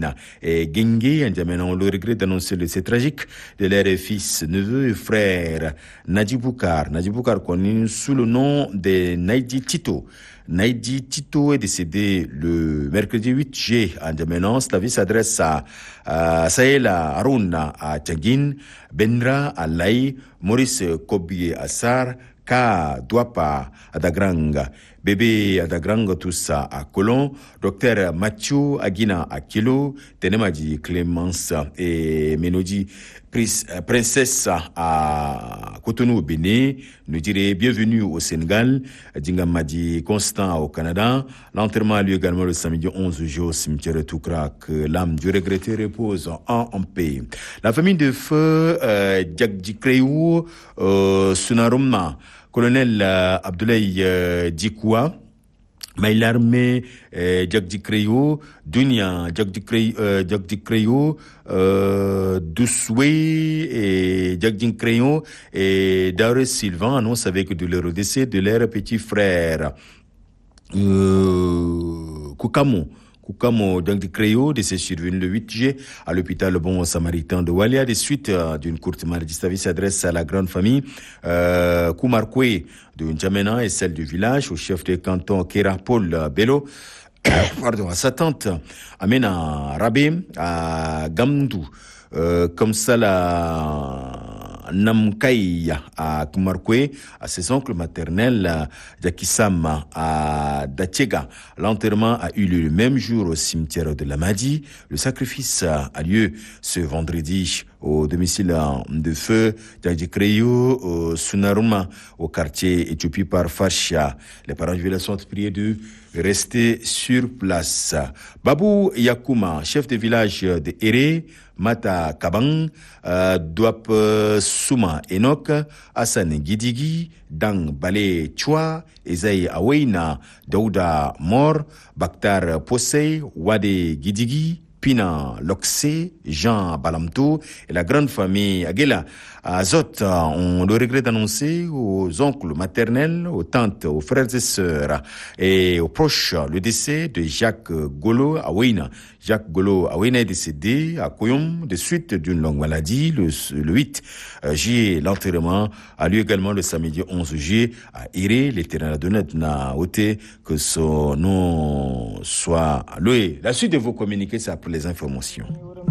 Awena et Gengue. On le regret d'annoncer le décès tragique de leur fils, neveu et frère Nadjiboukar. Nadjiboukar connu sous le nom de Naïdi Tito. Naïdi Tito est décédé le mercredi 8 juillet à N'Djamena. La vie s'adresse à Saïla Aruna à Tchagin, Benra à Laï, Maurice Kobi à Sar, Ka Douapa à Dagranga, Bébé à Dagranga, tout ça à Colon, Docteur Mathieu Aguina à Kilo, Tenemadi Clémence et Ménodi Princesse à Cotonou au Bénin, nous dirait bienvenue au Sénégal, Djingamadi Constant au Canada. L'enterrement a lieu également le samedi 11 juillet au cimetière Toukra, que l'âme du regretté repose en paix. La famille de feu Djagdi Kreyou, Sunarumma, colonel Abdoulaye Dikoua, Maïlarme Djagdi Kreyou, Dunia Djagdi Kreyou, Doussoué et Djagdi Kreyou et Daure Sylvain annoncent avec douleur le décès de leur petit frère Koukamo Djagdi Kreyou, décès survenu le 8 juillet à l'hôpital Bon Samaritain de Walia. Des suites d'une courte maladie, sa vie s'adresse à la grande famille Koumarkoué de N'Djamena et celle du village, au chef de canton Kera Paul Bello, pardon, à sa tante Amena Rabé à Gamdou, comme ça la Namkaïa à Koumarkoué, à ses oncles maternels Jakissama à Datiega. L'enterrement a eu lieu le même jour au cimetière de Lamadi. Le sacrifice a lieu ce vendredi au domicile de feu Djagdi Kreyou au Sunaruma, au quartier Éthiopie par Fashia. Les parents du village sont priés de rester sur place. Babou Yakouma, chef de village de Ere, Mata Kabang, Douap Souma Enoch, Hassan Gidigi, Dang Bale Chua, Ezaï Aweina, Daouda Mor, Bakhtar Posey, Wade Gidigi, Pina Loxé, Jean Balamto et la grande famille Aguela. Azot, on le regrette d'annoncer aux oncles maternels, aux tantes, aux frères et sœurs et aux proches le décès de Jacques Golo Awena. Jacques Golo Awena est décédé à Koyom de suite d'une longue maladie le 8 juillet. L'enterrement a lieu également le samedi 11 juillet à Iré. L'Éternel Adonat n'a ôté que son nom soit loué. La suite de vos communiqués, c'est après les informations.